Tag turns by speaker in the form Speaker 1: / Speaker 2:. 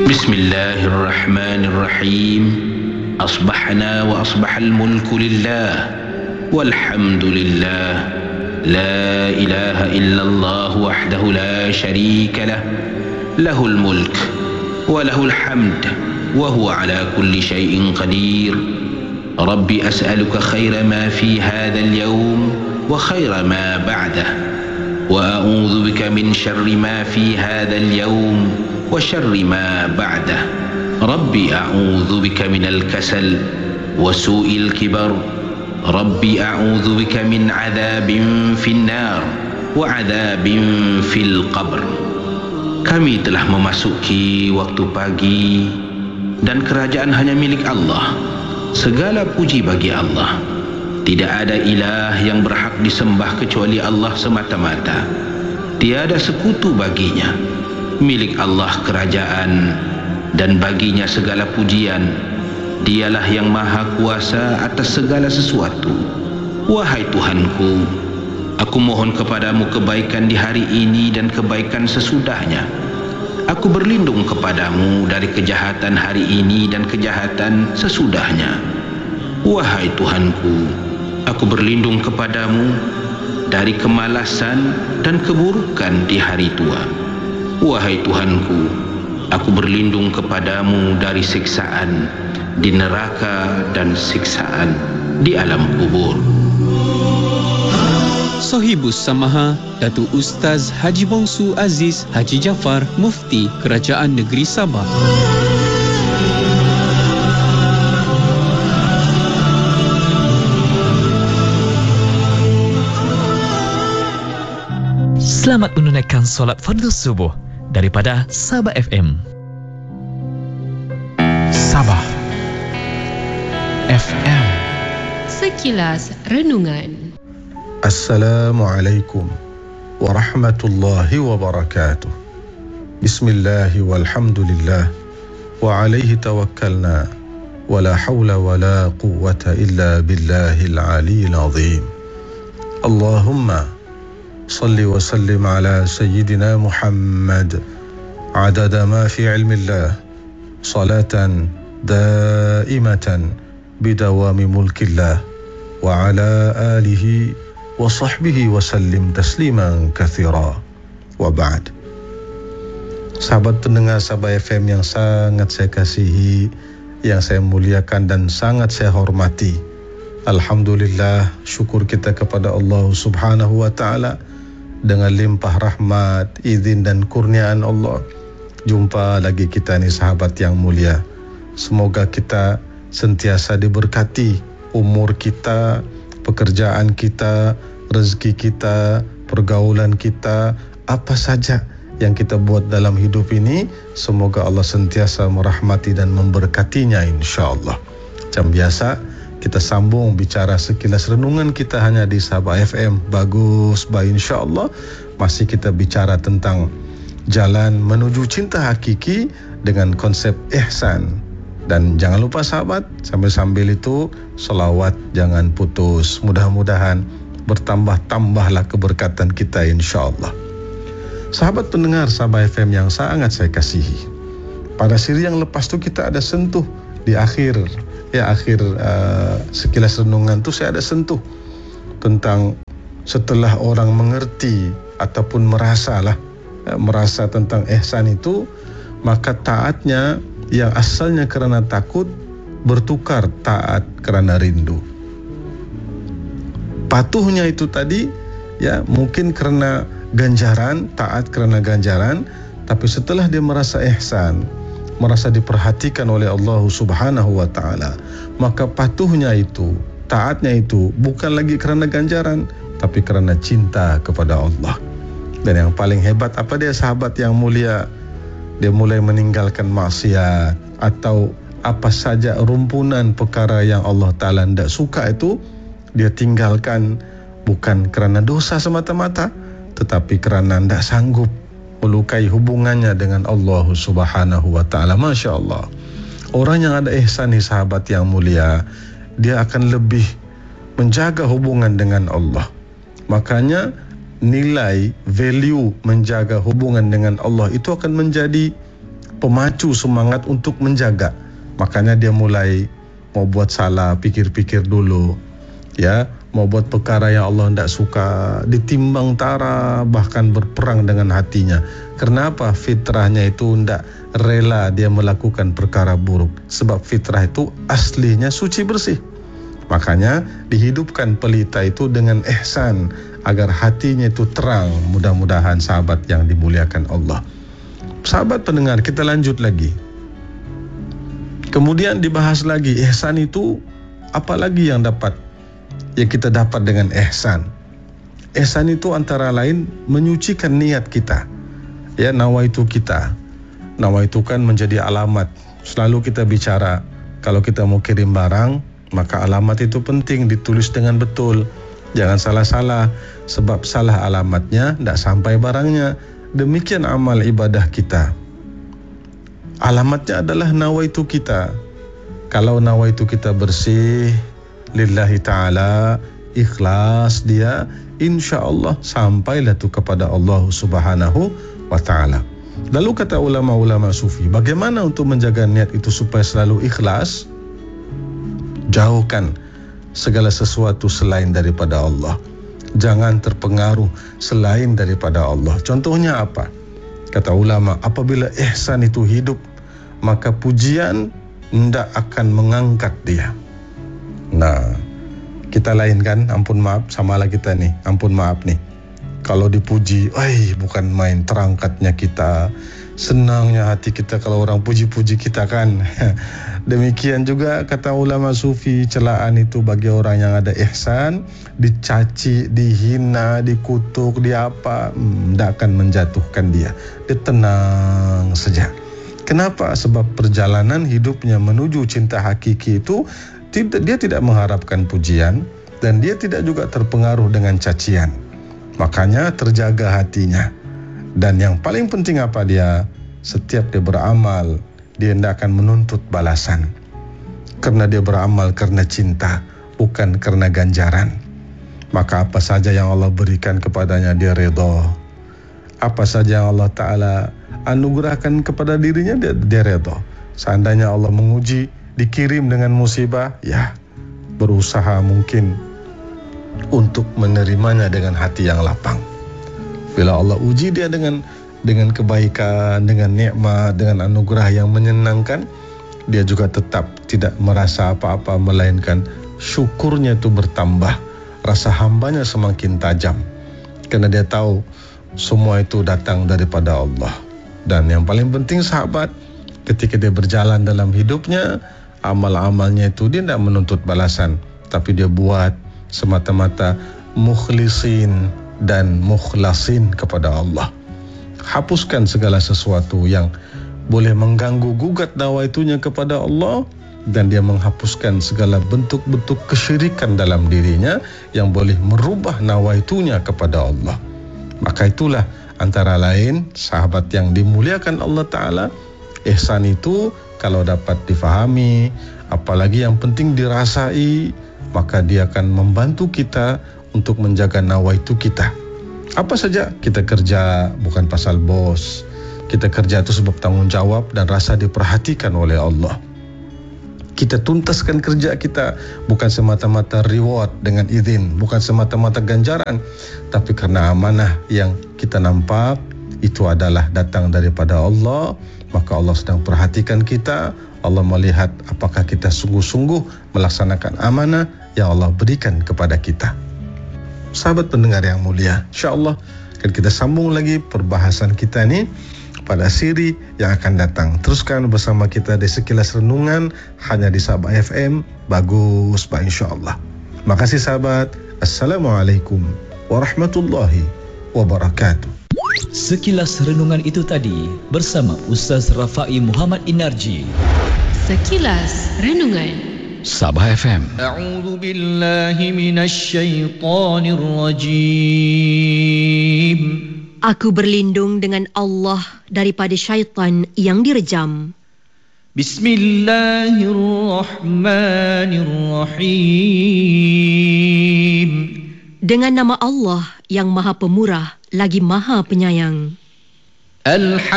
Speaker 1: بسم الله الرحمن الرحيم أصبحنا وأصبح الملك لله والحمد لله لا إله إلا الله وحده لا شريك له له الملك وله الحمد وهو على كل شيء قدير رب أسألك خير ما في هذا اليوم وخير ما بعده وأعوذ بك من شر ما في هذا اليوم وشر ما بعده ربي أعوذ بك من الكسل وسوء الكبر ربي أعوذ بك من عذاب في النار وعذاب في القبر. Kami telah memasuki waktu pagi dan kerajaan hanya milik Allah. Segala puji bagi Allah. Tidak ada ilah yang berhak disembah kecuali Allah semata-mata. Tiada sekutu baginya. Milik Allah kerajaan dan baginya segala pujian. Dialah yang maha kuasa atas segala sesuatu. Wahai Tuhanku, aku mohon kepadamu kebaikan di hari ini dan kebaikan sesudahnya. Aku berlindung kepadamu dari kejahatan hari ini dan kejahatan sesudahnya. Wahai Tuhanku, aku berlindung kepadamu dari kemalasan dan keburukan di hari tua. Wahai Tuhanku, aku berlindung kepadamu dari siksaan di neraka dan siksaan di alam kubur.
Speaker 2: Sohibus Samaha Datuk Ustaz Haji Bongsu Aziz Haji Jaafar Mufti Kerajaan Negeri Sabah.
Speaker 3: Selamat menunaikan solat fardu subuh daripada Sabah FM.
Speaker 4: Sabah FM.
Speaker 5: Sekilas renungan.
Speaker 6: Assalamualaikum warahmatullahi wabarakatuh. Bismillah walhamdulillah wa alaihi tawakkalna wa la hawla wa la quwwata illa billahil aliyyil azim. Allahumma صل وسلم على سيدنا محمد عدد ما في علم الله صلاة دائمة بدوام ملك الله وعلى آله وصحبه وسلم تسليما كثيرا وبعد. Sahabat pendengar Sabah FM yang sangat saya kasihi, yang saya muliakan dan sangat saya hormati, alhamdulillah, syukur kita kepada Allah Subhanahu wa taala. Dengan limpah rahmat, izin dan kurniaan Allah, jumpa lagi kita ni sahabat yang mulia. Semoga kita sentiasa diberkati umur kita, pekerjaan kita, rezeki kita, pergaulan kita, apa saja yang kita buat dalam hidup ini, semoga Allah sentiasa merahmati dan memberkatinya insya-Allah. Macam biasa, kita sambung bicara sekilas renungan kita hanya di Sabah FM. Bagus, baik, insya-Allah masih kita bicara tentang jalan menuju cinta hakiki dengan konsep ihsan. Dan jangan lupa sahabat, sambil-sambil itu selawat jangan putus. Mudah-mudahan bertambah-tambahlah keberkatan kita insya-Allah. Sahabat pendengar Sabah FM yang sangat saya kasihi, pada siri yang lepas tu kita ada sentuh di akhir sekilas renungan tu saya ada sentuh tentang setelah orang mengerti ataupun merasa tentang ihsan itu, maka taatnya yang asalnya kerana takut bertukar taat kerana rindu. Patuhnya itu tadi mungkin kerana ganjaran, taat kerana ganjaran, tapi setelah dia merasa ihsan, merasa diperhatikan oleh Allah Subhanahu wa taala, maka patuhnya itu, taatnya itu bukan lagi kerana ganjaran, tapi kerana cinta kepada Allah. Dan yang paling hebat apa dia sahabat yang mulia? Dia mulai meninggalkan maksiat atau apa saja rumpunan perkara yang Allah taala tidak suka itu, dia tinggalkan bukan kerana dosa semata-mata, tetapi kerana tidak sanggup melukai hubungannya dengan Allah Subhanahu wa taala. Masya Allah. Orang yang ada ihsan ni sahabat yang mulia, dia akan lebih menjaga hubungan dengan Allah. Makanya nilai, value menjaga hubungan dengan Allah itu akan menjadi pemacu semangat untuk menjaga. Makanya dia mulai mau buat salah, pikir-pikir dulu, ya, mau buat perkara yang Allah tidak suka, ditimbang tara, bahkan berperang dengan hatinya. Kenapa? Fitrahnya itu tidak rela dia melakukan perkara buruk, sebab fitrah itu aslinya suci bersih. Makanya dihidupkan pelita itu dengan ihsan, agar hatinya itu terang. Mudah-mudahan sahabat yang dimuliakan Allah. Sahabat pendengar, kita lanjut lagi. Kemudian dibahas lagi, ihsan itu apa lagi yang kita dapat dengan ihsan. Ihsan itu antara lain menyucikan niat kita. Ya, nawaitu kita. Nawaitu kan menjadi alamat. Selalu kita bicara, kalau kita mau kirim barang, maka alamat itu penting ditulis dengan betul. Jangan salah-salah, sebab salah alamatnya tidak sampai barangnya. Demikian amal ibadah kita. Alamatnya adalah nawaitu kita. Kalau nawaitu kita bersih, lillahi ta'ala, ikhlas dia, insya-Allah sampailah tu kepada Allah Subhanahu wa ta'ala. Lalu kata ulama-ulama sufi, bagaimana untuk menjaga niat itu supaya selalu ikhlas? Jauhkan segala sesuatu selain daripada Allah. Jangan terpengaruh selain daripada Allah. Contohnya apa? Kata ulama, apabila ihsan itu hidup, maka pujian tidak akan mengangkat dia. Nah, kita lain kan, ampun maaf, samalah kita nih, ampun maaf nih. Kalau dipuji, bukan main terangkatnya kita, senangnya hati kita kalau orang puji-puji kita kan. Demikian juga kata ulama sufi, celaan itu bagi orang yang ada ihsan, dicaci, dihina, dikutuk, diapa, tidak akan menjatuhkan dia. Dia tenang saja. Kenapa? Sebab perjalanan hidupnya menuju cinta hakiki itu dia tidak mengharapkan pujian dan dia tidak juga terpengaruh dengan cacian. Makanya terjaga hatinya. Dan yang paling penting apa dia? Setiap dia beramal, dia tidak akan menuntut balasan. Karena dia beramal karena cinta, bukan karena ganjaran. Maka apa saja yang Allah berikan kepadanya, dia redha. Apa saja yang Allah Ta'ala anugerahkan kepada dirinya, dia redha. Seandainya Allah menguji, dikirim dengan musibah, ya berusaha mungkin untuk menerimanya dengan hati yang lapang. Bila Allah uji dia dengan kebaikan, dengan nikmat, dengan anugerah yang menyenangkan, dia juga tetap tidak merasa apa-apa, melainkan syukurnya itu bertambah, rasa hambanya semakin tajam, karena dia tahu semua itu datang daripada Allah. Dan yang paling penting sahabat, ketika dia berjalan dalam hidupnya, amal-amalnya itu dia tidak menuntut balasan, tapi dia buat semata-mata mukhlisin dan mukhlasin kepada Allah. Hapuskan segala sesuatu yang boleh mengganggu gugat nawaitunya kepada Allah, dan dia menghapuskan segala bentuk-bentuk kesyirikan dalam dirinya yang boleh merubah nawaitunya kepada Allah. Maka itulah antara lain sahabat yang dimuliakan Allah Ta'ala, ihsan itu kalau dapat difahami, apalagi yang penting dirasai, maka dia akan membantu kita untuk menjaga nawaitu kita. Apa saja kita kerja bukan pasal bos. Kita kerja itu sebab tanggung jawab dan rasa diperhatikan oleh Allah. Kita tuntaskan kerja kita bukan semata-mata reward dengan izin, bukan semata-mata ganjaran, tapi karena amanah yang kita nampak itu adalah datang daripada Allah. Maka Allah sedang perhatikan kita. Allah melihat apakah kita sungguh-sungguh melaksanakan amanah yang Allah berikan kepada kita. Sahabat pendengar yang mulia, insya-Allah akan kita sambung lagi perbahasan kita ini pada siri yang akan datang. Teruskan bersama kita di Sekilas Renungan hanya di Sabah FM. Bagus Pak, insya-Allah. Makasih sahabat. Assalamualaikum warahmatullahi wabarakatuh.
Speaker 4: Sekilas Renungan itu tadi bersama Ustaz Rafai Muhammad Inarji.
Speaker 5: Sekilas Renungan
Speaker 3: Sabah FM.
Speaker 4: A'udzu billahi minasy syaithanir rajim.
Speaker 7: Aku berlindung dengan Allah daripada syaitan yang direjam.
Speaker 4: Bismillahirrahmanirrahim. Dengan nama Allah yang Maha Pemurah lagi Maha Penyayang.